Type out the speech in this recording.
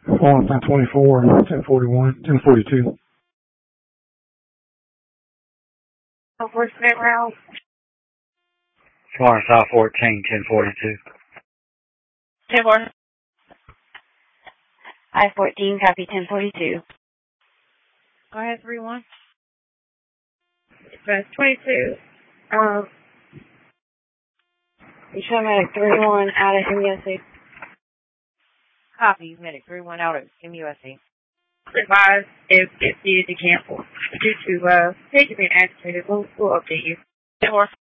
Florence 924, 1041, 1042. Enforcement route. Florence I-14, 1042. 10-4. I-14, copy 1042. Go ahead, 3-1. That's 22. You're medic 3-1 out of MUSC. Copy, medic 3-1 out of MUSC. Advise if needed to cancel. Due to page being activated, we'll update you. 10-4.